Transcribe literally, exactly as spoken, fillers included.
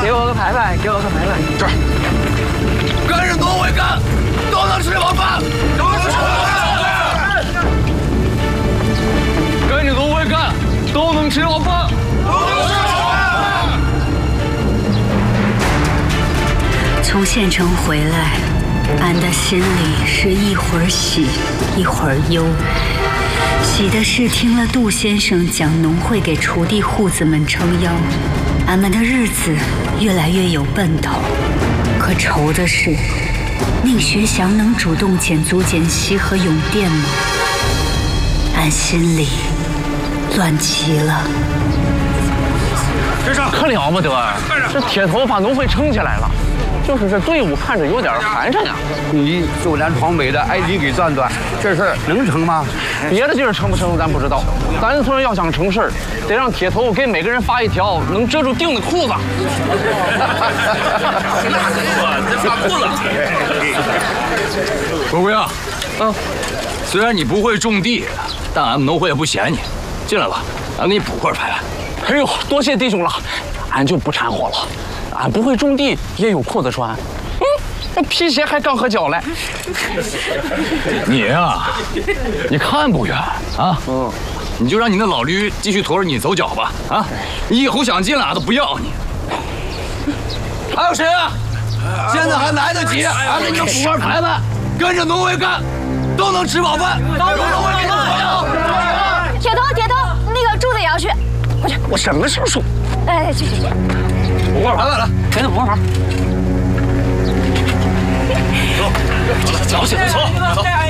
给我个牌牌，给我个牌牌。 这儿，跟着农会干，都能吃饱饭，都能吃饱饭。跟着农会干，都能吃饱饭，都能吃饱饭。 从县城回来，俺的心里是一会儿喜，一会儿忧。喜的是听了杜先生讲农会给锄地户子们撑腰，俺们的日子越来越有奔头。可愁的是，宁学祥能主动减租减息和用电吗？俺心里乱极了。 这上可了不得，这铁头把农会撑起来了。就是这队伍看着有点寒碜呀。 你就连闯北的挨地给断断，这事儿能成吗？ 别的地儿成不成咱不知道，咱村要想成事儿，得让铁头给每个人发一条能遮住腚的裤子。 这发裤子。 国贵啊，嗯，虽然你不会种地，但俺们农会也不嫌你。进来吧，俺给你补块牌牌。 哎呦，多谢弟兄了，俺就不掺和了。俺不会种地，也有裤子穿。嗯，这皮鞋还刚合脚嘞。 你呀，你看不远啊。嗯，你就让你那老驴继续驮着你走脚吧。啊，你以后想进来俺都不要你。 还有谁啊？现在还来得及，俺给你们补块牌牌，跟着农会干，都能吃饱饭。有农会给你们有。 铁头，铁头，那个柱子也要去。 我去，我什么时候说？ 哎，去去去。 补块牌牌来， 给他补块牌。 走，脚起来走。走。